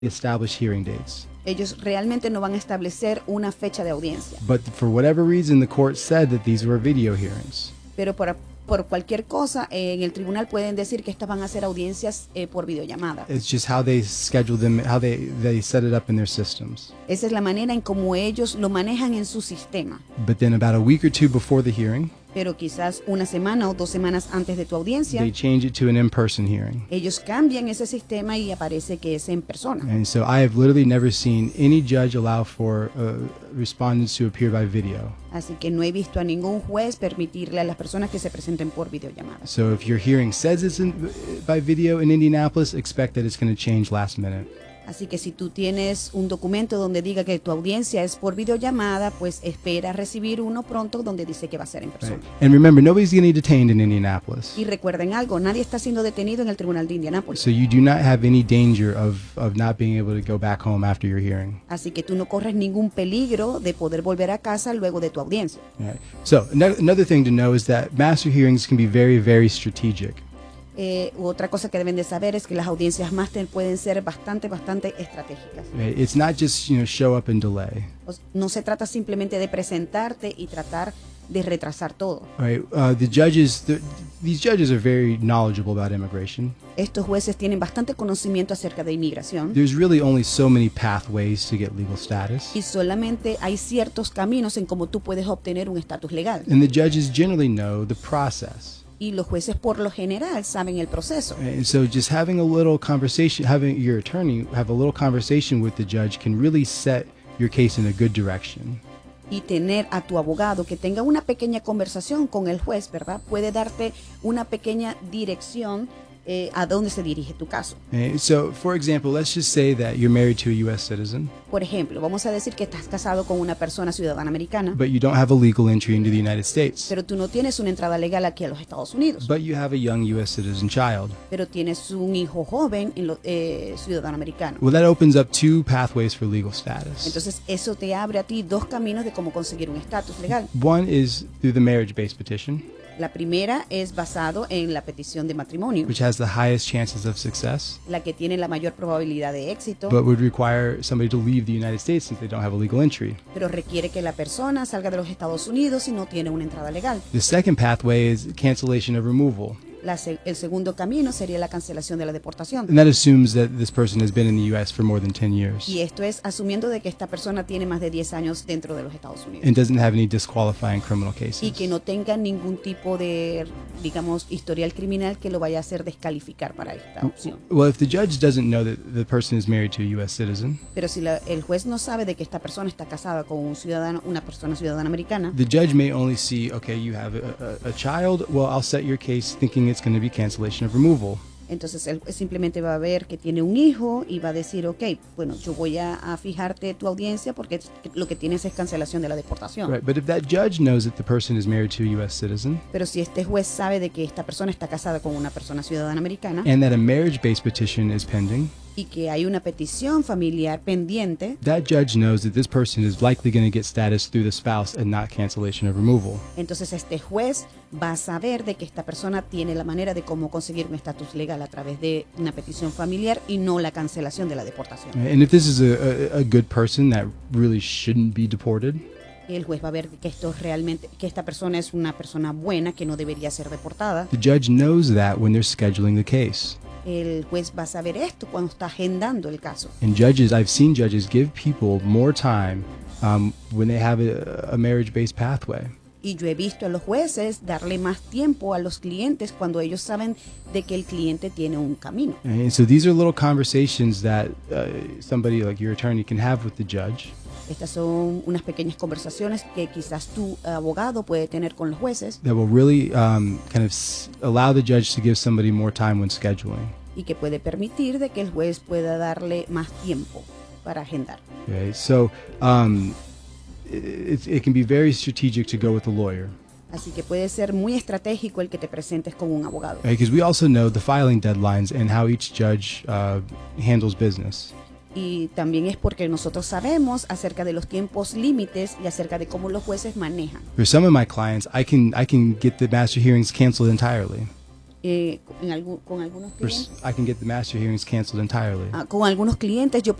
establish hearing dates. Ellos realmente no van a establecer una fecha de audiencia. But for whatever reason, the court said that these were video hearings. Pero por cualquier cosa, en el tribunal pueden decir que estas van a ser audiencias por videollamada. It's just how they schedule them, how they set it up in their systems. Esa es la manera en cómo ellos lo manejan en su sistema. But then about a week or two before the hearing, Pero quizás una semana o 2 semanas antes de tu audiencia, they change it to an in-person hearing. ellos cambian ese sistema y aparece que es en persona. And so I have literally never seen any judge allow for respondents to appear by video. Así que no he visto a ningún juez permitirle a las personas que se presenten por videollamada. So if your hearing says it's by video in Indianapolis, expect that it's going to change last minute. Así que si tú tienes un documento donde diga que tu audiencia es por videollamada, pues espera recibir uno pronto donde dice que va a ser en persona. Right. And remember, nobody's getting detained in Indianapolis. Y recuerden algo, nadie está siendo detenido en el tribunal de Indianápolis. So you do not have any danger of not being able to go back home after your hearing. Así que tú no corres ningún peligro de poder volver a casa luego de tu audiencia. Right. So another thing to know is that master hearings can be very, very strategic. Otra cosa que deben de saber es que las audiencias máster pueden ser bastante estratégicas. Right. It's not just, show up and delay. No se trata simplemente de presentarte y tratar de retrasar todo. Right. These judges are very knowledgeable about immigration. Estos jueces tienen bastante conocimiento acerca de inmigración. There's really only so many pathways to get legal status. Y solamente hay ciertos caminos en cómo tú puedes obtener un estatus legal. And the judges generally know the process. Y los jueces por lo general saben el proceso. And so just having a little conversation, having your attorney have a little conversation with the judge can really set your case in a good direction. Y tener a tu abogado que tenga una pequeña conversación con el juez, ¿verdad? Puede darte una pequeña dirección a dónde se dirige tu caso. So, for example, let's just say that you're married to a U.S. citizen. Por ejemplo, vamos a decir que estás casado con una persona ciudadana americana, But you don't have a legal entry into the United States. pero tú no tienes una entrada legal aquí a los Estados Unidos, But you have a young U.S. citizen child. pero tienes un hijo joven ciudadano americano. Well, that opens up 2 pathways for legal status. Entonces, eso te abre a ti 2 caminos de cómo conseguir un estatus legal. One is through the marriage-based petition, La primera es basado en la petición de matrimonio, which has the highest chances of success, la que tiene la mayor probabilidad de éxito, but would require somebody to leave the United States since they don't have a legal entry. pero requiere que la persona salga de los Estados Unidos y no tiene una entrada legal. The second pathway is cancellation of removal. El segundo camino sería la cancelación de la deportación. And that assumes that this person has been in the U.S. for more than 10 years Y esto es asumiendo de que esta persona tiene más de 10 años dentro de los Estados Unidos and doesn't have any disqualifying criminal cases. y que no tenga ningún tipo de, digamos, historial criminal que lo vaya a hacer descalificar para esta opción. Well, if the judge doesn't know that the person is married to a U.S. citizen, Pero si el juez no sabe de que esta persona está casada con una persona ciudadana americana, the judge may only see, okay, you have a child. Well, I'll set your case thinking it's going to be cancellation of removal. entonces él simplemente va a ver que tiene un hijo y va a decir, ok, bueno, yo voy a fijarte tu audiencia porque lo que tienes es cancelación de la deportación. Right, but if that judge knows that the person is married to a U.S. citizen Pero si este juez sabe de que esta persona está casada con una persona ciudadana americana and that a marriage-based petition is pending, y que hay una petición familiar pendiente, that judge knows that this person is likely going to get status through the spouse and not cancellation of removal. entonces este juez va a saber de que esta persona tiene la manera de cómo conseguir un estatus legal a través de una petición familiar y no la cancelación de la deportación. And if this is a good person that really shouldn't be deported, El juez va a ver que que esta persona es una persona buena que no debería ser deportada. the judge knows that when they're scheduling the case. El juez va a saber esto cuando está agendando el caso. And I've seen judges give people more time when they have a marriage-based pathway. Y yo he visto a los jueces darle más tiempo a los clientes cuando ellos saben de que el cliente tiene un camino. And so these are little conversations that somebody like your attorney can have with the judge. Estas son unas pequeñas conversaciones que quizás tu abogado puede tener con los jueces That will really kind of allow the judge to give somebody more time when scheduling. y que puede permitir de que el juez pueda darle más tiempo para agendar. Okay, so it can be very strategic to go with a lawyer. Así que puede ser muy estratégico el que te presentes con un abogado. Because we also know the filing deadlines and how each judge handles business. Y también es porque nosotros sabemos acerca de los tiempos límites y acerca de cómo los jueces manejan. For some of my clients, I can get the master hearings canceled entirely. con algunos clientes. I can get the master hearings canceled entirely. Con algunos clientes yo